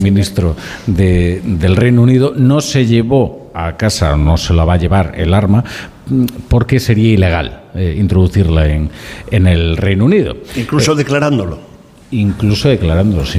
ministro del Reino Unido, no se llevó a casa, no se la va a llevar el arma, porque sería ilegal introducirla en el Reino Unido. Incluso declarándolo. Incluso declarándolo, sí.